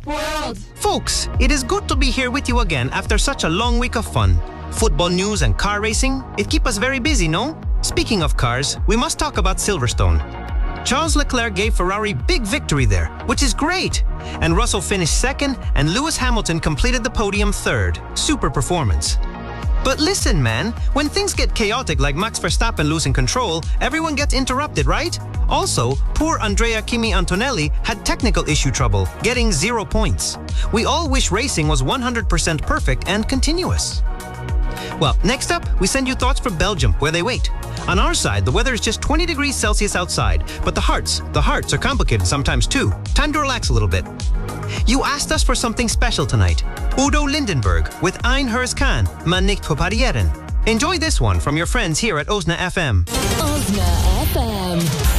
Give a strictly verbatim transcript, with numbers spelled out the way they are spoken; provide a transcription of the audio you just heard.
World! Folks, it is good to be here with you again after such a long week of fun. Football news and car racing, it keep us very busy, no? Speaking of cars, we must talk about Silverstone. Charles Leclerc gave Ferrari big victory there, which is great. And Russell finished second, and Lewis Hamilton completed the podium third. Super performance. But listen, man, when things get chaotic like Max Verstappen losing control, everyone gets interrupted, right? Also, poor Andrea Kimi Antonelli had technical issue trouble, getting zero points. We all wish racing was one hundred percent perfect and continuous. Well, next up, we send you thoughts for Belgium, where they wait. On our side, the weather is just twenty degrees Celsius outside, but the hearts, the hearts are complicated sometimes too. Time to relax a little bit. You asked us for something special tonight. Udo Lindenberg with Ein Hers Kan, Man nicht proparieren. Enjoy this one from your friends here at Osna F M. Osna F M.